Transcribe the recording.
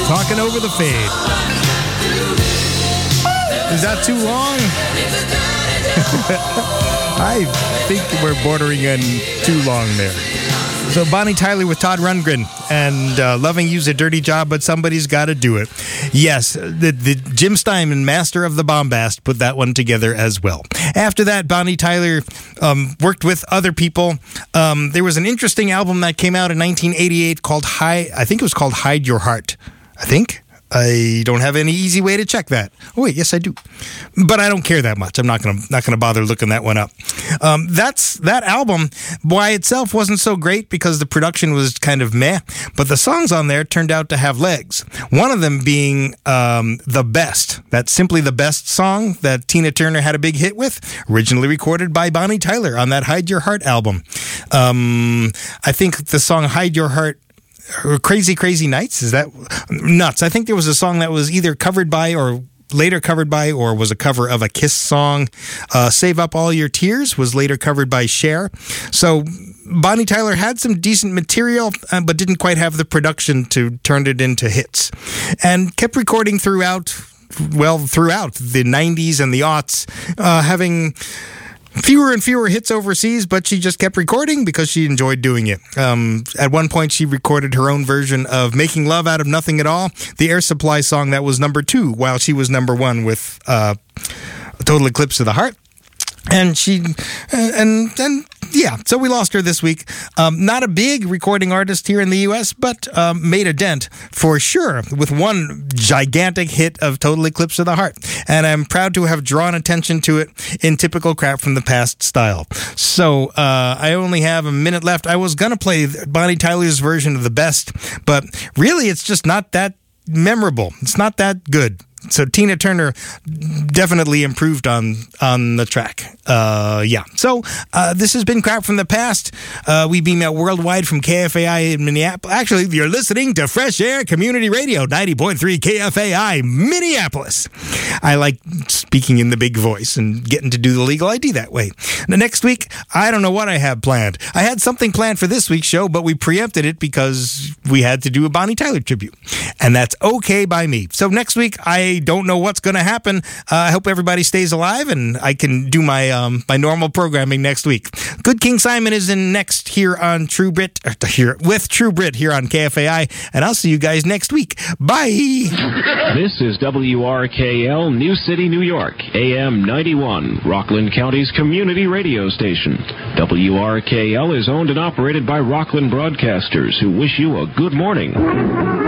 Talking Over the Fade. Is that too long? I think we're bordering on too long there. So Bonnie Tyler with Todd Rundgren and Loving You's a Dirty Job, but somebody's got to do it. Yes, the Jim Steinman, master of the bombast, put that one together as well. After that, Bonnie Tyler worked with other people. There was an interesting album that came out in 1988 called Hide Your Heart. I think. I don't have any easy way to check that. Oh wait, yes I do, but I don't care that much. I'm not gonna bother looking that one up. That album by itself wasn't so great because the production was kind of meh, but the songs on there turned out to have legs. One of them being The Best. That's Simply the Best song that Tina Turner had a big hit with, originally recorded by Bonnie Tyler on that Hide Your Heart album. I think the song Hide Your Heart, Crazy Crazy Nights, is that nuts? I think there was a song that was either covered by or later covered by or was a cover of a Kiss song. Save Up All Your Tears was later covered by Cher. So Bonnie Tyler had some decent material, but didn't quite have the production to turn it into hits, and kept recording throughout the 90s and the aughts, having fewer and fewer hits overseas, but she just kept recording because she enjoyed doing it. At one point, she recorded her own version of Making Love Out of Nothing at All, the Air Supply song that was number 2, while she was number 1 with Total Eclipse of the Heart. And yeah, so we lost her this week. Not a big recording artist here in the U.S., but made a dent for sure with one gigantic hit of Total Eclipse of the Heart. And I'm proud to have drawn attention to it in typical Crap from the Past style. So I only have a minute left. I was going to play Bonnie Tyler's version of The Best, but really it's just not that memorable. It's not that good. So Tina Turner definitely improved on the track. Yeah. So this has been Crap from the Past. We beam out worldwide from KFAI in Minneapolis. Actually, you're listening to Fresh Air Community Radio, 90.3 KFAI, Minneapolis. I like speaking in the big voice and getting to do the legal ID that way. Now, next week, I don't know what I have planned. I had something planned for this week's show, but we preempted it because we had to do a Bonnie Tyler tribute. And that's okay by me. So next week, I don't know what's going to happen. I hope everybody stays alive and I can do my my normal programming next week. Good King Simon is in next here on True Brit, with True Brit here on KFAI, and I'll see you guys next week. Bye. This is WRKL, New City, New York, AM 91, Rockland County's community radio station. WRKL is owned and operated by Rockland Broadcasters, who wish you a good morning.